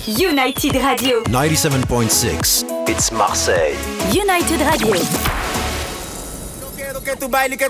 United Radio. 97.6. It's Marseille. United Radio. Quiero que tú bailes, que